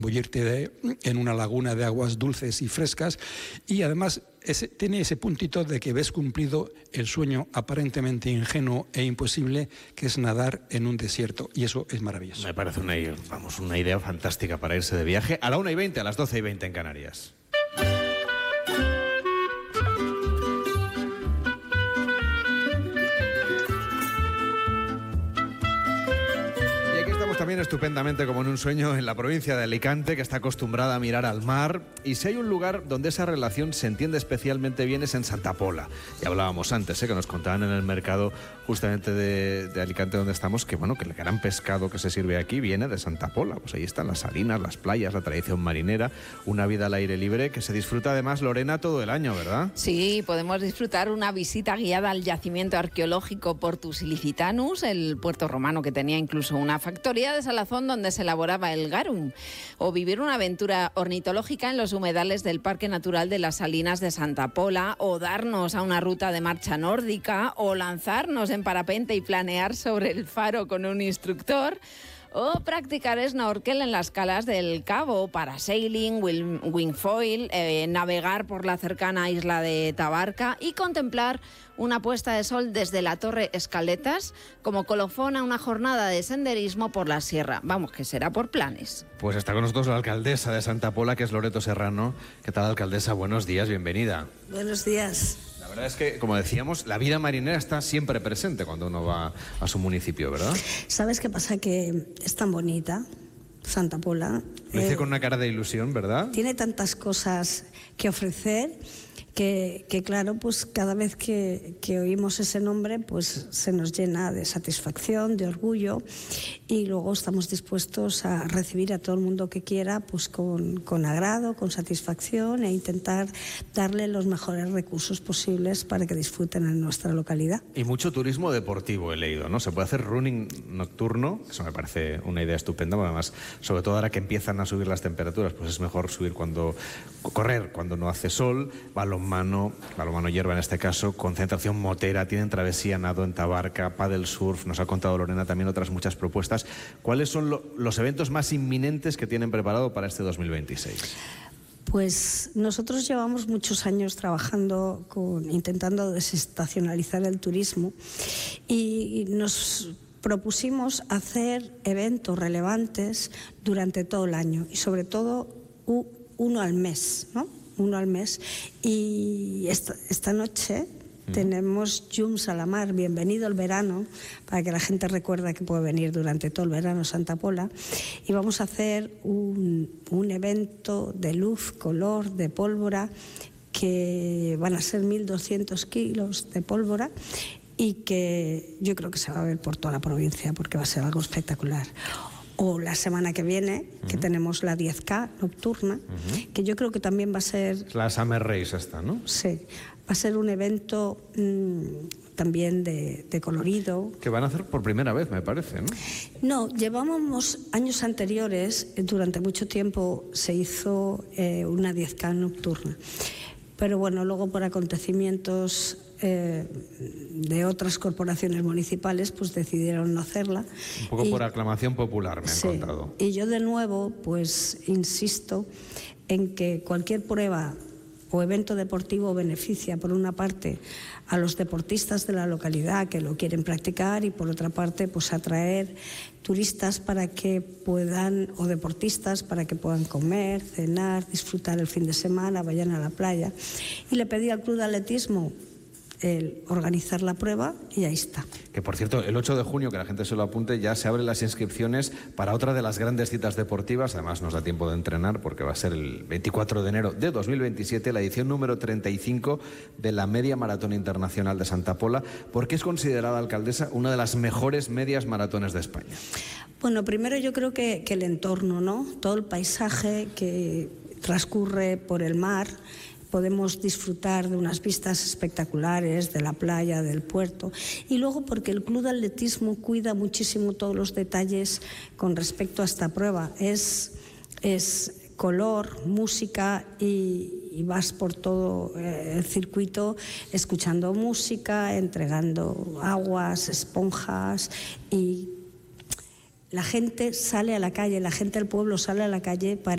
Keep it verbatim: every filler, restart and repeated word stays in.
bullirte de, en una laguna de aguas dulces y frescas, y además ese, tiene ese puntito de que ves cumplido el sueño aparentemente ingenuo e imposible que es nadar en un desierto, y eso es maravilloso. Me parece una, vamos, una idea fantástica para irse de viaje a la una y veinte, a las doce y veinte en Canarias. También estupendamente como en un sueño en la provincia de Alicante, que está acostumbrada a mirar al mar, y si hay un lugar donde esa relación se entiende especialmente bien es en Santa Pola. Y hablábamos antes, ¿eh? que nos contaban en el mercado justamente de, de Alicante donde estamos, que bueno, que el gran pescado que se sirve aquí viene de Santa Pola. Pues ahí están las salinas, las playas, la tradición marinera, una vida al aire libre que se disfruta además, Lorena, todo el año, ¿verdad? Sí, podemos disfrutar una visita guiada al yacimiento arqueológico Portus Ilicitanus, el puerto romano que tenía incluso una factoría de salazón donde se elaboraba el garum, o vivir una aventura ornitológica en los humedales del Parque Natural de las Salinas de Santa Pola, o darnos a una ruta de marcha nórdica, o lanzarnos en parapente y planear sobre el faro con un instructor, o practicar snorkel en las calas del Cabo, parasailing, wingfoil, eh, navegar por la cercana isla de Tabarca y contemplar una puesta de sol desde la Torre Escaletas como colofón a una jornada de senderismo por la sierra. Vamos, que será por planes. Pues está con nosotros la alcaldesa de Santa Pola, que es Loreto Serrano. ¿Qué tal, alcaldesa? Buenos días, bienvenida. Buenos días. La verdad es que, como decíamos, la vida marinera está siempre presente cuando uno va a su municipio, ¿verdad? ¿Sabes qué pasa? Que es tan bonita Santa Pola. Lo hice eh, con una cara de ilusión, ¿verdad? Tiene tantas cosas que ofrecer que, que claro, pues cada vez que, que oímos ese nombre, pues se nos llena de satisfacción, de orgullo, y luego estamos dispuestos a recibir a todo el mundo que quiera, pues con, con agrado, con satisfacción, e intentar darle los mejores recursos posibles para que disfruten en nuestra localidad. Y mucho turismo deportivo he leído, ¿no? Se puede hacer running nocturno, eso me parece una idea estupenda, además, sobre todo ahora que empiezan a subir las temperaturas, pues es mejor subir cuando, correr cuando no hace sol, balonmano, balonmano hierba en este caso, concentración motera, tienen travesía, nado en Tabarca, paddle surf, nos ha contado Lorena también otras muchas propuestas. ¿Cuáles son lo, los eventos más inminentes que tienen preparado para este dos mil veintiséis? Pues nosotros llevamos muchos años trabajando con, intentando desestacionalizar el turismo, y nos propusimos hacer eventos relevantes durante todo el año, y sobre todo uno al mes, ¿no? Uno al mes. Y esta, esta noche tenemos Llums a la Mar, bienvenido el verano, para que la gente recuerde que puede venir durante todo el verano a Santa Pola. Y vamos a hacer un, un evento de luz, color, de pólvora, que van a ser mil doscientos kilos de pólvora, y que yo creo que se va a ver por toda la provincia, porque va a ser algo espectacular. O la semana que viene, que uh-huh. tenemos la diez K nocturna, uh-huh. que yo creo que también va a ser... La Summer Race esta, ¿no? Sí, va a ser un evento mmm, también de, de colorido. Que van a hacer por primera vez, me parece, ¿no? No, llevábamos años anteriores, durante mucho tiempo se hizo eh, una diez K nocturna. Pero bueno, luego por acontecimientos eh, de otras corporaciones municipales, pues decidieron no hacerla. Un poco y, por aclamación popular, me han sí, contado. Y yo de nuevo, pues insisto en que cualquier prueba o evento deportivo beneficia, por una parte, a los deportistas de la localidad que lo quieren practicar, y por otra parte, pues atraer turistas para que puedan, o deportistas para que puedan comer, cenar, disfrutar el fin de semana, vayan a la playa. Y le pedí al Club de Atletismo el organizar la prueba, y ahí está. Que por cierto, el ocho de junio, que la gente se lo apunte, ya se abren las inscripciones para otra de las grandes citas deportivas. Además nos da tiempo de entrenar, porque va a ser el veinticuatro de enero de dos mil veintisiete, la edición número treinta y cinco de la Media Maratón Internacional de Santa Pola, porque es considerada, alcaldesa, una de las mejores medias maratones de España. Bueno, primero yo creo que, que el entorno, ¿no? Todo el paisaje que transcurre por el mar. Podemos disfrutar de unas vistas espectaculares de la playa, del puerto, y luego porque el Club de Atletismo cuida muchísimo todos los detalles con respecto a esta prueba. Es, es color, música, y, y vas por todo el circuito escuchando música, entregando aguas, esponjas, y la gente sale a la calle, la gente del pueblo sale a la calle para